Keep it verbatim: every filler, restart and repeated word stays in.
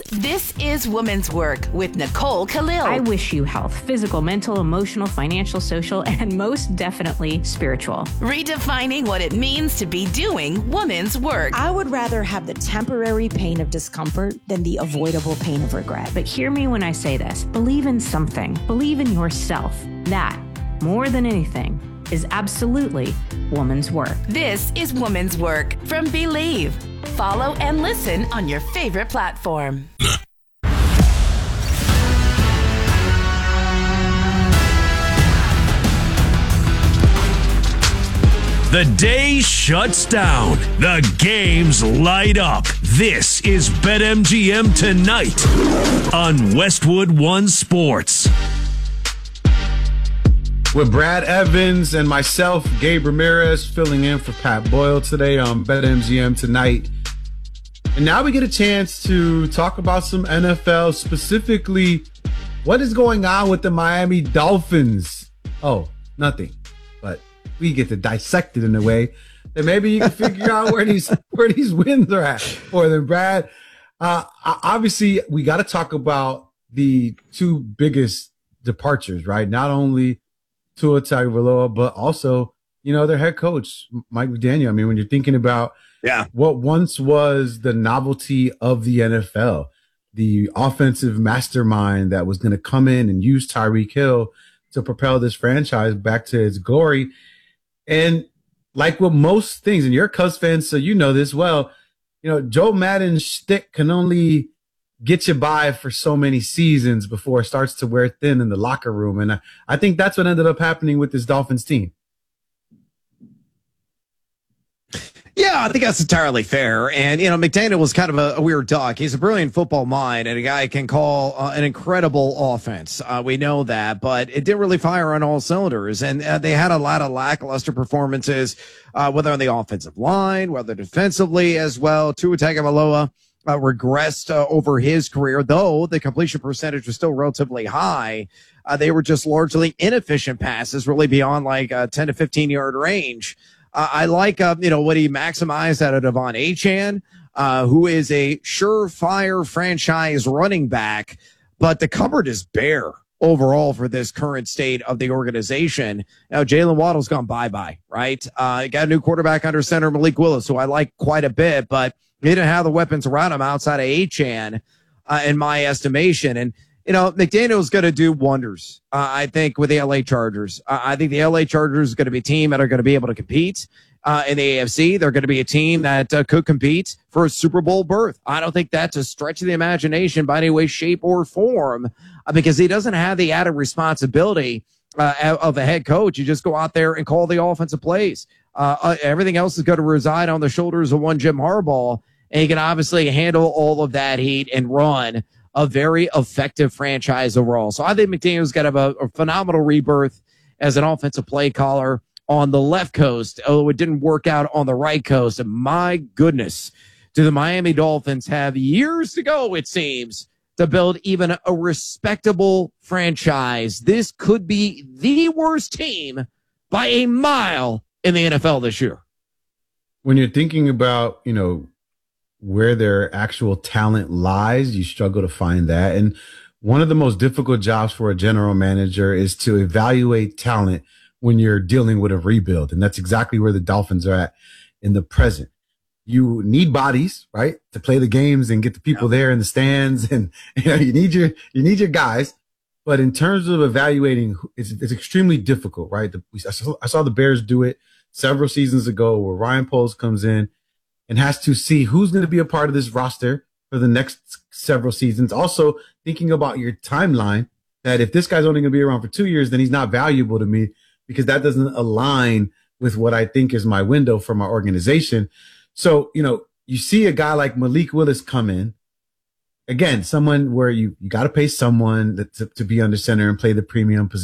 This is Women's Work with Nicole Khalil. I wish you health, physical, mental, emotional, financial, social, and most definitely spiritual. Redefining what it means to be doing women's work. I would rather have the temporary pain of discomfort than the avoidable pain of regret. But hear me when I say this. Believe in something. Believe in yourself. That, more than anything, is absolutely woman's work. This is Woman's Work from Believe. Follow and listen on your favorite platform. The day shuts down. The games light up. This is BetMGM Tonight on Westwood One Sports. With Brad Evans and myself, Gabe Ramirez, filling in for Pat Boyle today on BetMGM Tonight. And now we get a chance to talk about some N F L, specifically what is going on with the Miami Dolphins. Oh, nothing. But we get to dissect it in a way that maybe you can figure out where these where these wins are at for them, Brad. Uh, obviously, we got to talk about the two biggest departures, right? Not only Tua Tagovailoa, but also, you know, their head coach, Mike McDaniel. I mean, when you're thinking about yeah. what once was the novelty of the N F L, the offensive mastermind that was going to come in and use Tyreek Hill to propel this franchise back to its glory. And like with most things, and you're a Cubs fan, so you know this well, you know, Joe Madden's shtick can only get you by for so many seasons before it starts to wear thin in the locker room. And I, I think that's what ended up happening with this Dolphins team. Yeah, I think that's entirely fair. And, you know, McDaniel was kind of a, a weird duck. He's a brilliant football mind and a guy can call uh, an incredible offense. Uh, we know that, but it didn't really fire on all cylinders. And uh, they had a lot of lackluster performances, uh, whether on the offensive line, whether defensively as well. Tua Tagovailoa uh, regressed uh, over his career, though the completion percentage was still relatively high. Uh, they were just largely inefficient passes, really beyond like a ten to fifteen yard range. Uh, I like, uh, you know, what he maximized out of Devon Achane, uh, who is a surefire franchise running back, but the cupboard is bare overall for this current state of the organization. Now, Jalen Waddle's gone bye-bye, right? Uh, got a new quarterback under center, Malik Willis, who I like quite a bit, but he didn't have the weapons around him outside of Achane, uh, in my estimation. And, you know, McDaniel's going to do wonders, uh, I think, with the L A Chargers. Uh, I think the L A Chargers is going to be a team that are going to be able to compete uh, in the A F C. They're going to be a team that uh, could compete for a Super Bowl berth. I don't think that's a stretch of the imagination by any way, shape, or form, uh, because he doesn't have the added responsibility uh, of a head coach. You just go out there and call the offensive plays. Uh, uh, everything else is going to reside on the shoulders of one Jim Harbaugh, and he can obviously handle all of that heat and run a very effective franchise overall. So I think McDaniel's got a, a phenomenal rebirth as an offensive play caller on the left coast, although it didn't work out on the right coast. And my goodness, do the Miami Dolphins have years to go, it seems, to build even a respectable franchise. This could be the worst team by a mile in the N F L this year. When you're thinking about, you know, where their actual talent lies, you struggle to find that. And one of the most difficult jobs for a general manager is to evaluate talent when you're dealing with a rebuild. And that's exactly where the Dolphins are at in the present. You need bodies, right, to play the games and get the people there in the stands. And, you know, you need your, you need your guys. But in terms of evaluating, it's, it's extremely difficult, right? The, I, saw, I saw the Bears do it several seasons ago where Ryan Poles comes in and has to see who's going to be a part of this roster for the next several seasons. Also thinking about your timeline, that if this guy's only going to be around for two years, then he's not valuable to me because that doesn't align with what I think is my window for my organization. So, you know, you see a guy like Malik Willis come in, again, someone where you, you got to pay someone to, to be under center and play the premium position.